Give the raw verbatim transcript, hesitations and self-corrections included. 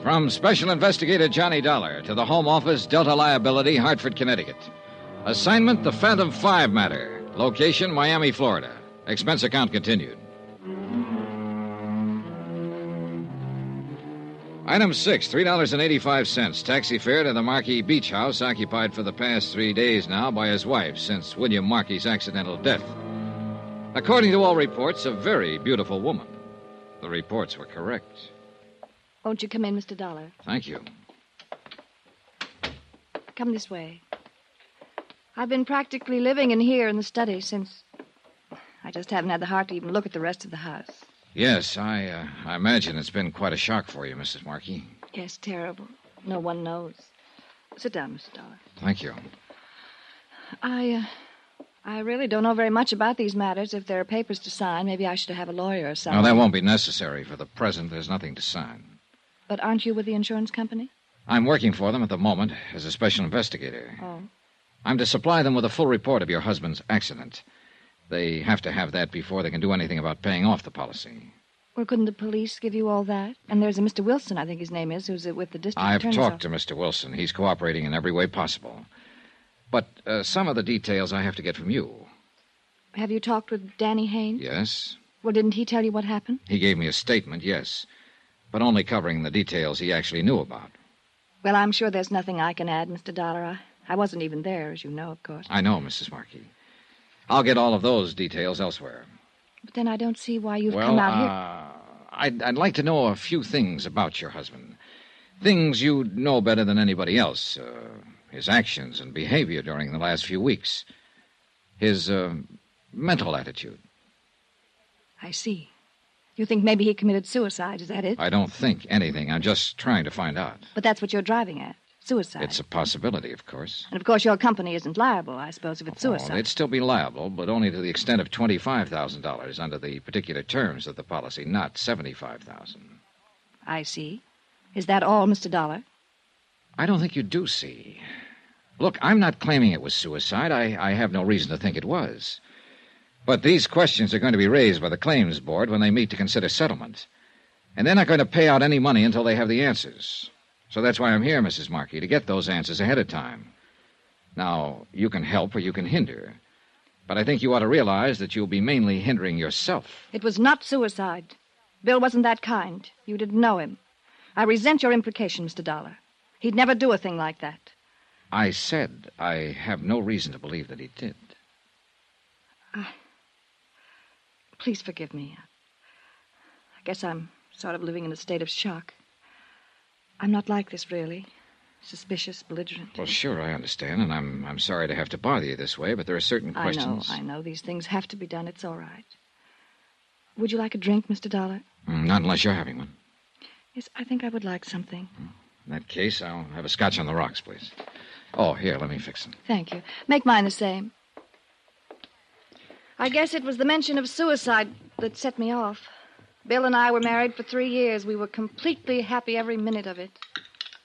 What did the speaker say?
From Special Investigator Johnny Dollar to the Home Office, Delta Liability, Hartford, Connecticut. Assignment, the Phantom Five matter. Location, Miami, Florida. Expense account continued. Item six, three dollars and eighty-five cents. Taxi fare to the Marquis Beach House, occupied for the past three days now by his wife since William Marquis' accidental death. According to all reports, a very beautiful woman. The reports were correct. Won't you come in, Mister Dollar? Thank you. Come this way. I've been practically living in here in the study since... I just haven't had the heart to even look at the rest of the house. Yes, I, uh, I imagine it's been quite a shock for you, Missus Markey. Yes, terrible. No one knows. Sit down, Mister Dollar. Thank you. I, uh, I really don't know very much about these matters. If there are papers to sign, maybe I should have a lawyer or something. No, that won't be necessary. For the present, there's nothing to sign. But aren't you with the insurance company? I'm working for them at the moment as a special investigator. Oh. I'm to supply them with a full report of your husband's accident. They have to have that before they can do anything about paying off the policy. Well, couldn't the police give you all that? And there's a Mister Wilson, I think his name is, who's with the district I've attorney's talked office. to Mister Wilson. He's cooperating in every way possible. But uh, some of the details I have to get from you. Have you talked with Danny Haynes? Yes. Well, didn't he tell you what happened? He gave me a statement, yes. But only covering the details he actually knew about. Well, I'm sure there's nothing I can add, Mister Dollar. I, I wasn't even there, as you know, of course. I know, Missus Markey. I'll get all of those details elsewhere. But then I don't see why you've well, come out uh, here. I'd, I'd like to know a few things about your husband. Things you know better than anybody else. Uh, his actions and behavior during the last few weeks. His uh, mental attitude. I see. You think maybe he committed suicide, is that it? I don't think anything. I'm just trying to find out. But that's what you're driving at. Suicide. It's a possibility, of course. And, of course, your company isn't liable, I suppose, if it's suicide. Oh, they'd still be liable, but only to the extent of twenty-five thousand dollars under the particular terms of the policy, not seventy-five thousand dollars. I see. Is that all, Mister Dollar? I don't think you do see. Look, I'm not claiming it was suicide. I, I have no reason to think it was. But these questions are going to be raised by the claims board when they meet to consider settlement. And they're not going to pay out any money until they have the answers. So that's why I'm here, Missus Markey, to get those answers ahead of time. Now, you can help or you can hinder. But I think you ought to realize that you'll be mainly hindering yourself. It was not suicide. Bill wasn't that kind. You didn't know him. I resent your implication, Mister Dollar. He'd never do a thing like that. I said I have no reason to believe that he did. I... Please forgive me. I guess I'm sort of living in a state of shock. I'm not like this, really. Suspicious, belligerent. Well, sure, I understand, and I'm I'm sorry to have to bother you this way, but there are certain questions... I know, I know. These things have to be done. It's all right. Would you like a drink, Mister Dollar? Mm, not unless you're having one. Yes, I think I would like something. In that case, I'll have a scotch on the rocks, please. Oh, here, let me fix it. Thank you. Make mine the same. I guess it was the mention of suicide that set me off. Bill and I were married for three years. We were completely happy every minute of it.